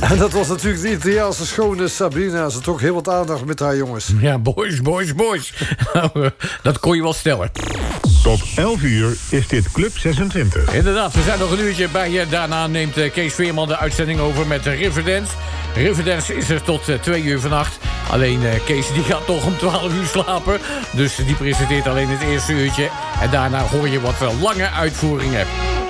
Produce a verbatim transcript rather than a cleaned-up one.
En dat was natuurlijk de Italiaanse schone Sabrina. Ze trok heel wat aandacht met haar jongens. Ja, boys, boys, boys. Dat kon je wel stellen. Tot elf uur is dit Club zesentwintig. Inderdaad, we zijn nog een uurtje bij je. Daarna neemt eh, Kees Veerman de uitzending over met de Riverdance. Riverdance is er tot uh, twee uur vannacht. Alleen uh, Kees die gaat toch om twaalf uur slapen. Dus die presenteert alleen het eerste uurtje. En daarna hoor je wat uh, lange uitvoeringen.